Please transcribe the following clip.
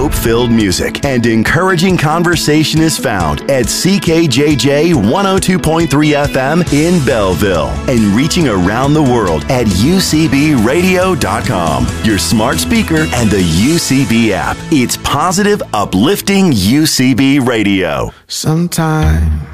hope-filled music and encouraging conversation is found at CKJJ 102.3 FM in Belleville and reaching around the world at UCBradio.com, your smart speaker, and the UCB app. It's positive, uplifting UCB Radio. Sometimes